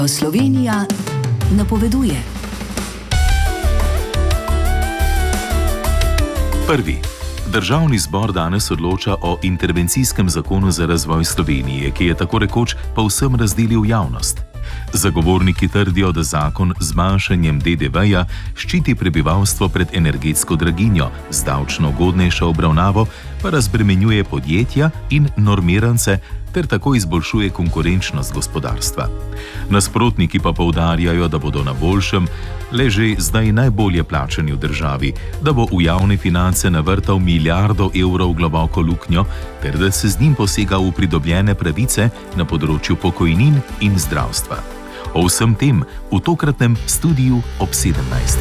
Slovenija napoveduje. Prvi. Državni zbor danes odloča o intervencijskem zakonu za razvoj Slovenije, ki je tako rekoč povsem razdelil javnost. Zagovorniki trdijo, da zakon z zmanjšanjem DDV-ja ščiti prebivalstvo pred energetsko draginjo, z davčno ugodnejšo obravnavo pa razbremenjuje podjetja in normirance ter tako izboljšuje konkurenčnost gospodarstva. Nasprotniki pa poudarjajo, da bodo na boljšem le že zdaj najbolje plačani v državi, da bo v javne finance navrtal milijardo evrov globoko luknjo ter da se z njim posega v pridobljene pravice na področju pokojnin in zdravstva. O vsem tem v tokratnem studiu ob 17.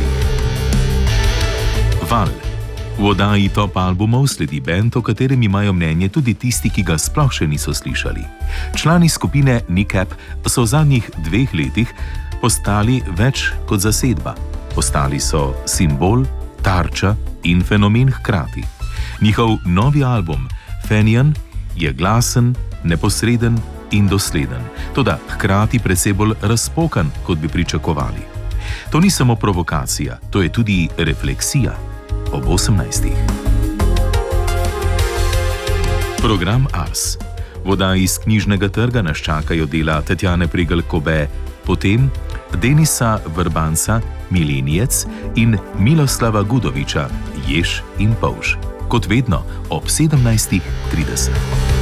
Val. V oddaji Top albumov sledi bend, o katerem imajo mnenje tudi tisti, ki ga sploh še niso slišali. Člani skupine Nikep so v zadnjih 2 letih postali več kot zasedba. Postali so simbol, tarča in fenomen hkrati. Njihov novi album Fenian je glasen, neposreden in dosleden, toda hkrati precej bolj razpokan, kot bi pričakovali. To ni samo provokacija, to je tudi refleksija. Ob 18. Program Ars. V oddaji iz knjižnega trga nas čakajo dela Tatjane Pregelj-Kobe, potem Denisa Vrbanca, Milenijec in Miloslava Gudoviča, Jež in Polž. Kot vedno ob 17.30.